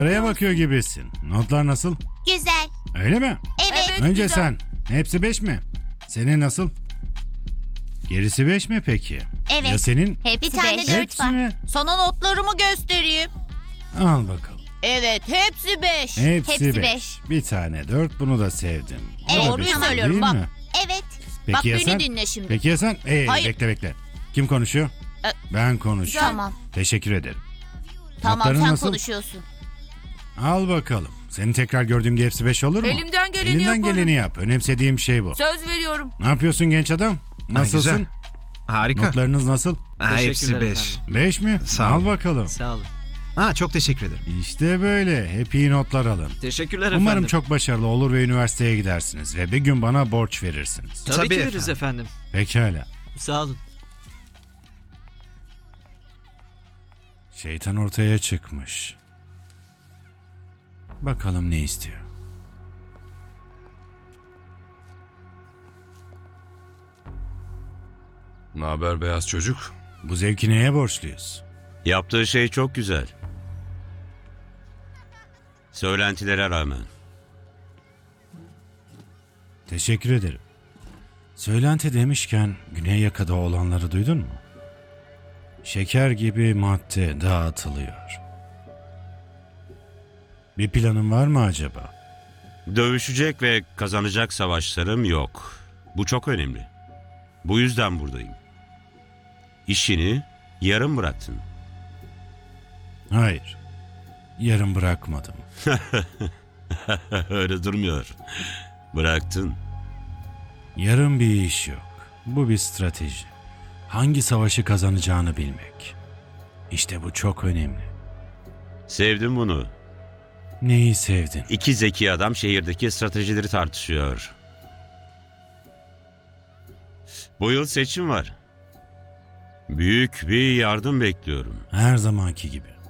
Araya bakıyor gibisin. Notlar nasıl? Güzel. Öyle mi? Evet. Önce güzel. sen. Hepsi 5 mi? Senin nasıl? Gerisi 5 mi peki? Evet. Ya senin? Bir tane beş. 4 Hepsi var. mi? Sana notlarımı göstereyim. Al bakalım. Evet, hepsi 5. Hepsi Hepsi 5. beş. Bir tane 4, bunu da sevdim. O Evet, da doğruyu beş, söylüyorum, değil bak. mi? Evet. Peki Bak ya beni sen? dinle şimdi. Peki ya sen? Hayır. Bekle. Kim konuşuyor? Ben konuşuyorum. Tamam. Teşekkür ederim. Tamam, Notların sen nasıl? konuşuyorsun. Al bakalım. Seni tekrar gördüğümde hepsi 5 olur mu? Elimden geleni Elinden yaparım. geleni yap. Önemsediğim şey bu. Söz veriyorum. Ne yapıyorsun genç adam? Nasılsın? güzel. Harika. Notlarınız nasıl? Hepsi Teşekkürler 5. 5 mi? Sağ Al ol. bakalım. Sağ olun. Çok teşekkür ederim. İşte böyle. Hep iyi notlar alın. Teşekkürler Umarım efendim. çok başarılı olur ve üniversiteye gidersiniz ve bir gün bana borç verirsiniz. Tabii, Tabii ki veririz efendim. Pekala. Sağ olun. Şeytan ortaya çıkmış. Bakalım ne istiyor. Ne haber beyaz çocuk? Bu zevki neye borçluyuz? Yaptığı şey çok güzel. Söylentilere rağmen. Teşekkür ederim. Söylenti demişken Güney Yaka'da olanları duydun mu? Şeker gibi madde dağıtılıyor. Bir planın var mı acaba? Dövüşecek ve kazanacak savaşlarım yok. Bu çok önemli. Bu yüzden buradayım. İşini yarım bıraktın. Hayır. Yarım bırakmadım. Öyle durmuyor. Bıraktın. Yarım bir iş yok. Bu bir strateji. Hangi savaşı kazanacağını bilmek. İşte bu çok önemli. Sevdim bunu. Neyi sevdin? İki zeki adam şehirdeki stratejileri tartışıyor. Bu yıl seçim var. Büyük bir yardım bekliyorum. Her zamanki gibi.